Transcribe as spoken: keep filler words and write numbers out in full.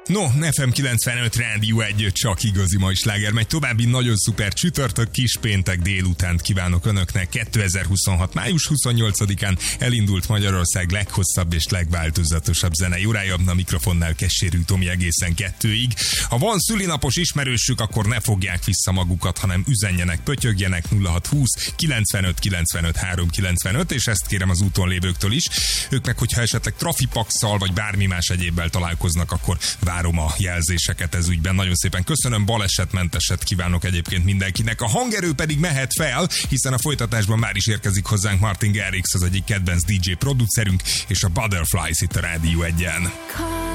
No, ef em kilencvenöt Rádió egy csak igazi mai sláger megy. További nagyon szuper csütörtök, kispéntek délutánt kívánok önöknek. kétezer-huszonhat május huszonnyolcadikán elindult Magyarország leghosszabb és legváltozatosabb zenei órája. A mikrofonnál Kessérű Tomi egészen kettőig. Ha van szülinapos ismerősük, akkor ne fogják vissza magukat, hanem üzenjenek, pötyögjenek nulla hat húsz kilencvenöt kilencvenöt háromszázkilencvenöt, és ezt kérem az úton lévőktől is. Ők meg, hogyha esetleg trafipaxszal vagy bármi más egyébbel találkoznak, akkor várom a jelzéseket ez ügyben. Nagyon szépen köszönöm, balesetmenteset kívánok egyébként mindenkinek. A hangerő pedig mehet fel, hiszen a folytatásban már is érkezik hozzánk Martin Garrix, az egyik kedvenc dé dzsé producerünk, és a Butterflies itt a Rádió egyen.